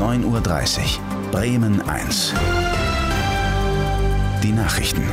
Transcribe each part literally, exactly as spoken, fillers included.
neun Uhr dreißig. Bremen eins. Die Nachrichten.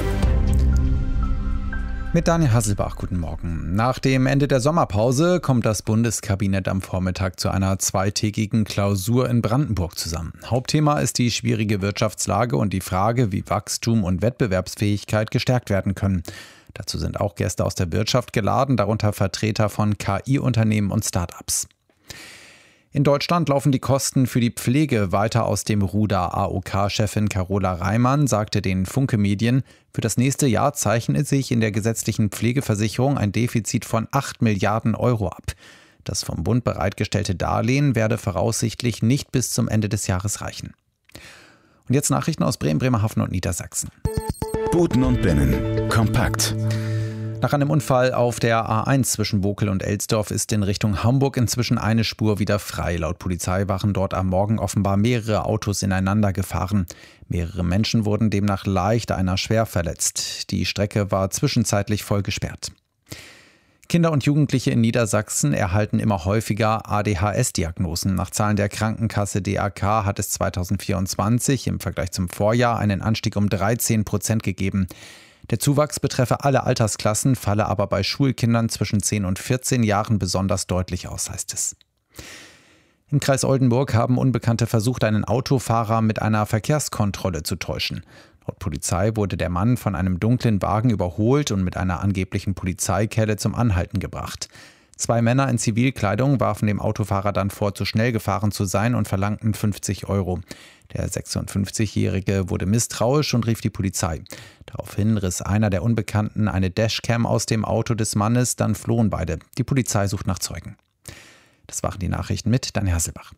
Mit Daniel Hasselbach, guten Morgen. Nach dem Ende der Sommerpause kommt das Bundeskabinett am Vormittag zu einer zweitägigen Klausur in Brandenburg zusammen. Hauptthema ist die schwierige Wirtschaftslage und die Frage, wie Wachstum und Wettbewerbsfähigkeit gestärkt werden können. Dazu sind auch Gäste aus der Wirtschaft geladen, darunter Vertreter von K I-Unternehmen und Start-ups. In Deutschland laufen die Kosten für die Pflege weiter aus dem Ruder. A O K-Chefin Carola Reimann sagte den Funke Medien, für das nächste Jahr zeichnet sich in der gesetzlichen Pflegeversicherung ein Defizit von acht Milliarden Euro ab. Das vom Bund bereitgestellte Darlehen werde voraussichtlich nicht bis zum Ende des Jahres reichen. Und jetzt Nachrichten aus Bremen, Bremerhaven und Niedersachsen. Buten und Binnen. Kompakt. Nach einem Unfall auf der A eins zwischen Bokel und Elsdorf ist in Richtung Hamburg inzwischen eine Spur wieder frei. Laut Polizei waren dort am Morgen offenbar mehrere Autos ineinander gefahren. Mehrere Menschen wurden demnach leicht, einer schwer verletzt. Die Strecke war zwischenzeitlich voll gesperrt. Kinder und Jugendliche in Niedersachsen erhalten immer häufiger A D H S-Diagnosen. Nach Zahlen der Krankenkasse D A K hat es zweitausendvierundzwanzig im Vergleich zum Vorjahr einen Anstieg um dreizehn Prozent gegeben. Der Zuwachs betreffe alle Altersklassen, falle aber bei Schulkindern zwischen zehn und vierzehn Jahren besonders deutlich aus, heißt es. Im Kreis Oldenburg haben Unbekannte versucht, einen Autofahrer mit einer Verkehrskontrolle zu täuschen. Laut Polizei wurde der Mann von einem dunklen Wagen überholt und mit einer angeblichen Polizeikelle zum Anhalten gebracht. Zwei Männer in Zivilkleidung warfen dem Autofahrer dann vor, zu schnell gefahren zu sein und verlangten fünfzig Euro. Der sechsundfünfzigjährige wurde misstrauisch und rief die Polizei. Daraufhin riss einer der Unbekannten eine Dashcam aus dem Auto des Mannes, dann flohen beide. Die Polizei sucht nach Zeugen. Das waren die Nachrichten mit Daniel Hasselbach.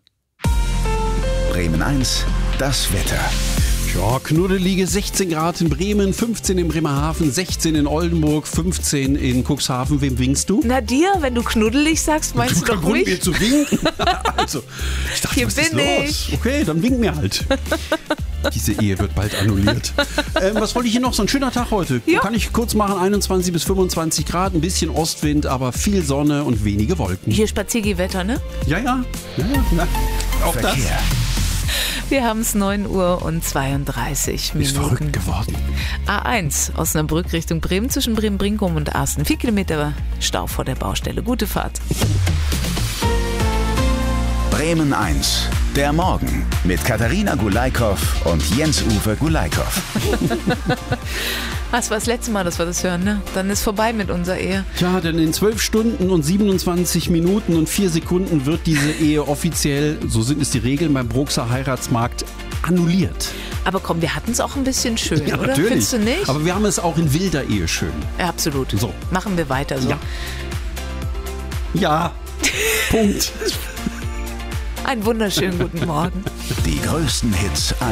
Bremen eins. Das Wetter. Ja, knuddelige sechzehn Grad in Bremen, fünfzehn in Bremerhaven, sechzehn in Oldenburg, fünfzehn in Cuxhaven. Wem winkst du? Na dir, wenn du knuddelig sagst, meinst du doch Grund, mich? mir zu winken? Also, ich dachte, Hier was bin ist los? ich. Okay, dann wink mir halt. Diese Ehe wird bald annulliert. ähm, was wollte ich hier noch? So ein schöner Tag heute. Ja. Kann ich kurz machen, einundzwanzig bis fünfundzwanzig Grad, ein bisschen Ostwind, aber viel Sonne und wenige Wolken. Hier Spaziergehwetter, ne? Ja, ja. ja, ja. Na, auch das. Verkehr. Wir haben es neun Uhr und zweiunddreißig Minuten. Ist verrückt geworden. A eins, Osnabrück Richtung Bremen, zwischen Bremen-Brinkum und Asten. Vier Kilometer Stau vor der Baustelle. Gute Fahrt. Bremen eins. Der Morgen mit Katharina Gulaikow und Jens-Uwe Gulaikow. Das war das letzte Mal, dass wir das hören, ne? Dann ist vorbei mit unserer Ehe. Tja, denn in zwölf Stunden und siebenundzwanzig Minuten und vier Sekunden wird diese Ehe offiziell, so sind es die Regeln beim Bruxer Heiratsmarkt, annulliert. Aber komm, wir hatten es auch ein bisschen schön, Ja, oder? natürlich. Findest du nicht? Aber wir haben es auch in wilder Ehe schön. Ja, absolut. So. Machen wir weiter so. Ja. Ja. Punkt. Einen wunderschönen guten Morgen. Die größten Hits